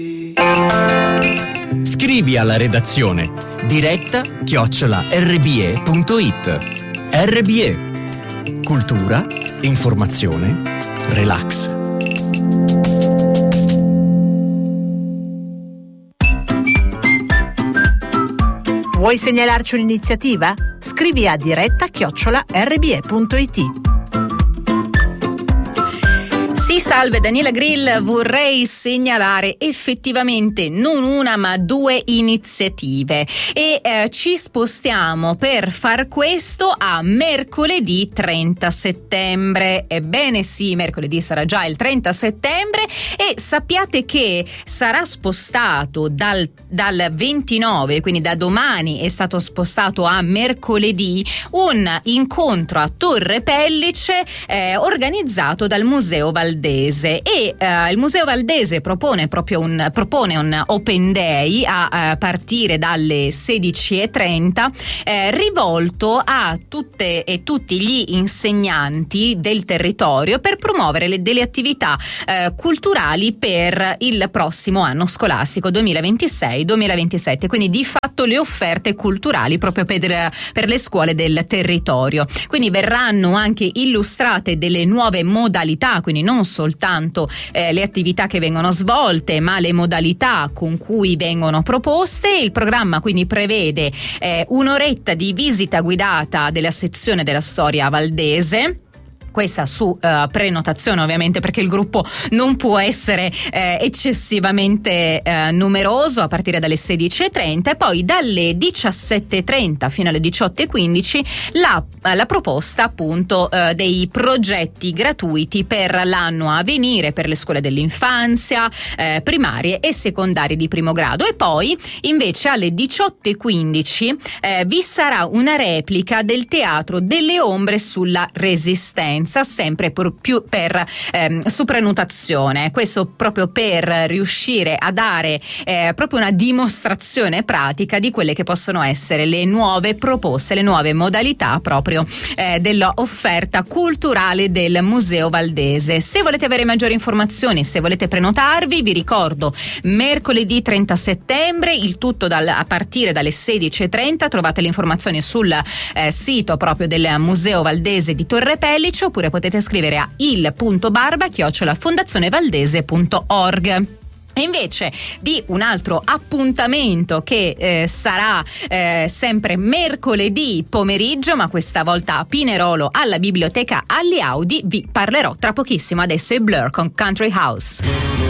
Scrivi alla redazione diretta@rbe.it. RBE. Cultura, informazione, relax. Vuoi segnalarci un'iniziativa? Scrivi a diretta@rbe.it. Sì, salve, Daniela Grill. Vorrei segnalare effettivamente non una ma due iniziative e ci spostiamo per far questo a mercoledì 30 settembre. Ebbene sì, mercoledì sarà già il 30 settembre e sappiate che sarà spostato dal 29, quindi da domani è stato spostato a mercoledì, un incontro a Torre Pellice organizzato dal Museo Valdese. E il Museo Valdese propone un Open Day a partire dalle 16:30 rivolto a tutte e tutti gli insegnanti del territorio per promuovere delle attività culturali per il prossimo anno scolastico 2026-2027, quindi di fatto le offerte culturali proprio per le scuole del territorio. Quindi verranno anche illustrate delle nuove modalità, quindi non soltanto le attività che vengono svolte, ma le modalità con cui vengono proposte. Il programma quindi prevede un'oretta di visita guidata della sezione della storia valdese. Questa su prenotazione, ovviamente, perché il gruppo non può essere eccessivamente numeroso, a partire dalle 16:30, e poi dalle 17:30 fino alle 18:15 la proposta appunto dei progetti gratuiti per l'anno a venire per le scuole dell'infanzia, primarie e secondarie di primo grado. E poi invece alle 18:15 vi sarà una replica del Teatro delle Ombre sulla Resistenza, sempre su prenotazione. Questo proprio per riuscire a dare proprio una dimostrazione pratica di quelle che possono essere le nuove proposte, le nuove modalità proprio dell'offerta culturale del Museo Valdese. Se volete avere maggiori informazioni, se volete prenotarvi, vi ricordo mercoledì 30 settembre, il tutto a partire dalle 16:30. Trovate le informazioni sul sito proprio del Museo Valdese di Torre Pellice, oppure potete scrivere a il.barba@fondazionevaldese.org. E invece di un altro appuntamento che sarà sempre mercoledì pomeriggio, ma questa volta a Pinerolo alla biblioteca Alli Audi, vi parlerò tra pochissimo. Adesso è Blur con Country House.